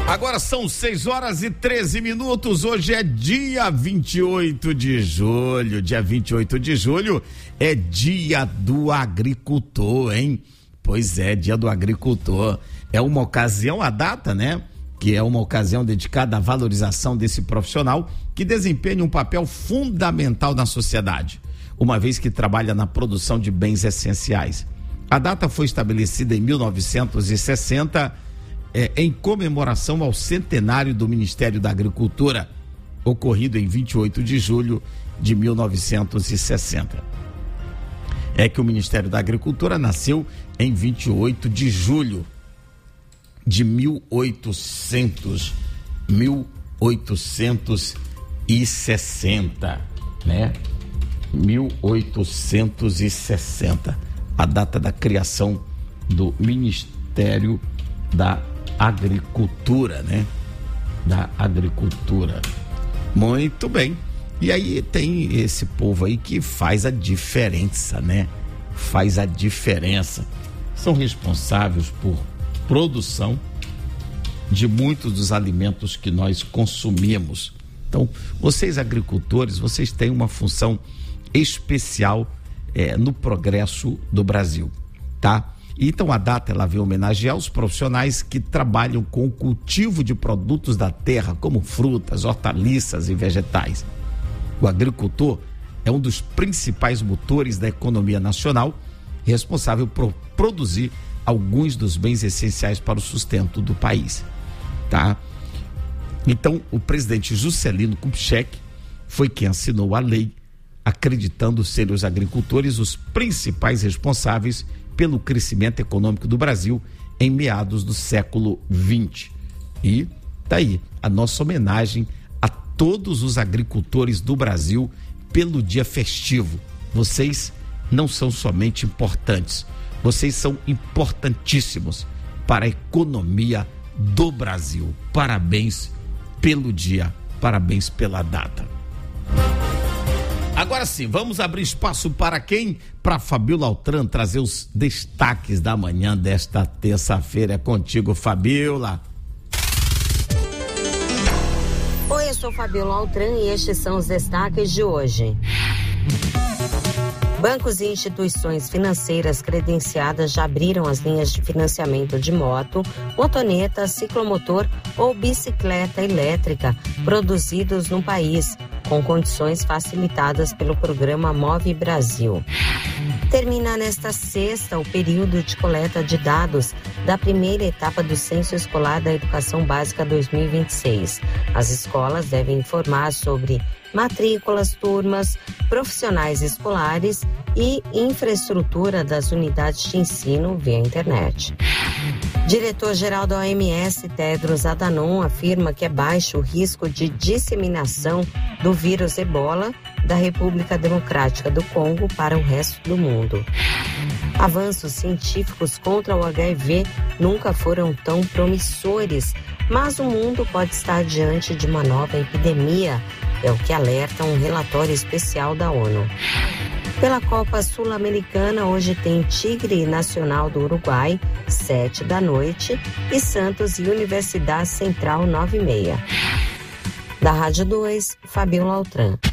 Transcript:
Agora são 6h13. Hoje é dia 28 de julho. Dia 28 de julho é dia do agricultor, hein? Pois é, dia do agricultor. É uma ocasião, a data, né? Que é uma ocasião dedicada à valorização desse profissional que desempenha um papel fundamental na sociedade, uma vez que trabalha na produção de bens essenciais. A data foi estabelecida em 1960, em comemoração ao centenário do Ministério da Agricultura, ocorrido em 28 de julho de 1960. É que o Ministério da Agricultura nasceu em 28 de julho de 1860, né? 1860, a data da criação do Ministério da Agricultura, né? Da Agricultura. Muito bem. E aí tem esse povo aí que faz a diferença, né? Faz a diferença. São responsáveis por produção de muitos dos alimentos que nós consumimos. Então, vocês agricultores, vocês têm uma função especial no progresso do Brasil, tá? Então a data ela vem homenagear os profissionais que trabalham com o cultivo de produtos da terra, como frutas, hortaliças e vegetais. O agricultor é um dos principais motores da economia nacional, responsável por produzir alguns dos bens essenciais para o sustento do país, tá? Então o presidente Juscelino Kubitschek foi quem assinou a lei, acreditando serem os agricultores os principais responsáveis pelo crescimento econômico do Brasil em meados do século XX. E tá aí a nossa homenagem a todos os agricultores do Brasil pelo dia festivo. Vocês não são somente importantes, vocês são importantíssimos para a economia do Brasil. Parabéns pelo dia, parabéns pela data. Agora sim, vamos abrir espaço para quem? Para Fabiola Altran trazer os destaques da manhã desta terça-feira. É contigo, Fabiola. Oi, eu sou Fabiola Altran e estes são os destaques de hoje. Bancos e instituições financeiras credenciadas já abriram as linhas de financiamento de moto, motoneta, ciclomotor ou bicicleta elétrica produzidos no país, com condições facilitadas pelo programa Move Brasil. Termina nesta sexta o período de coleta de dados da primeira etapa do Censo Escolar da Educação Básica 2026. As escolas devem informar sobre matrículas, turmas, profissionais escolares e infraestrutura das unidades de ensino via internet. Diretor-geral da OMS, Tedros Adhanom, afirma que é baixo o risco de disseminação do vírus Ebola da República Democrática do Congo para o resto do mundo. Avanços científicos contra o HIV nunca foram tão promissores, mas o mundo pode estar diante de uma nova epidemia, é o que alerta um relatório especial da ONU. Pela Copa Sul-Americana, hoje tem Tigre Nacional do Uruguai, 19h, e Santos e Universidade Central, 9h30. Da Rádio 2, Fabiola Altran.